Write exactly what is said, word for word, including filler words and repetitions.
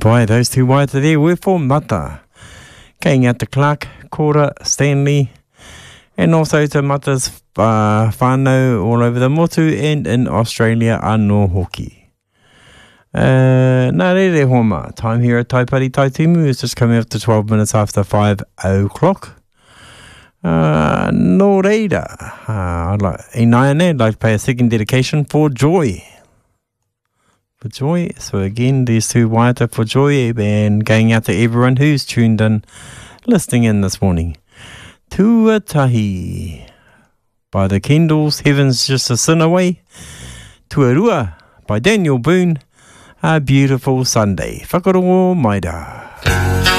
Boy, those two waiata there were for Mata. Going out to Clark, Cora, Stanley, and also to Mata's uh, whānau all over the motu and in Australia anō hoki. Uh, nā rere homa, time here at Taipari Taitumu is just coming up to twelve minutes after five o'clock. Uh, no reira, uh, I'd like, in I'd like to pay a second dedication for Joy. For Joy, so again, these two waiata for Joy, and going out to everyone who's tuned in, listening in this morning. Tuatahi by the Kendalls, Heaven's Just a Sin Away. Tuarua by Daniel Boone, A Beautiful Sunday. Whakarongo maira.